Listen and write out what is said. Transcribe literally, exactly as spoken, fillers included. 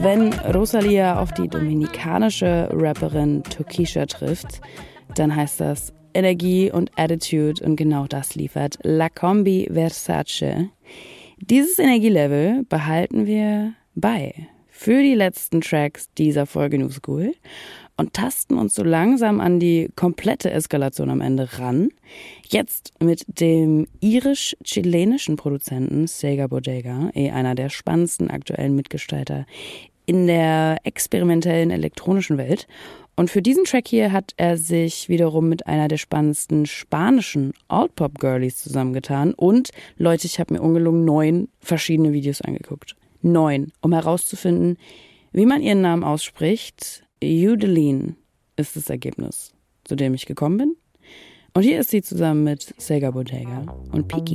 Wenn Rosalia auf die dominikanische Rapperin Tokischa trifft, dann heißt das Energie und Attitude und genau das liefert La Combi Versace. Dieses Energielevel behalten wir bei für die letzten Tracks dieser Folge New School und tasten uns so langsam an die komplette Eskalation am Ende ran. Jetzt mit dem irisch-chilenischen Produzenten Sega Bodega, eh einer der spannendsten aktuellen Mitgestalter in der experimentellen elektronischen Welt. Und für diesen Track hier hat er sich wiederum mit einer der spannendsten spanischen Alt-Pop-Girlies zusammengetan. Und Leute, ich habe mir ungelungen neun verschiedene Videos angeguckt. Neun, um herauszufinden, wie man ihren Namen ausspricht. Yudelin ist das Ergebnis, zu dem ich gekommen bin. Und hier ist sie zusammen mit Sega Bodega und Piki.